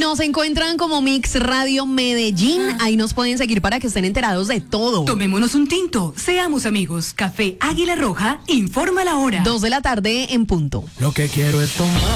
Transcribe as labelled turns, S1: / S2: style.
S1: Nos encuentran como Mix Radio Medellín. Ahí nos pueden seguir para que estén enterados de todo.
S2: Tomémonos un tinto, seamos amigos. Café Águila Roja informa la hora.
S1: 2 de la tarde en punto.
S3: Lo que quiero es tomar.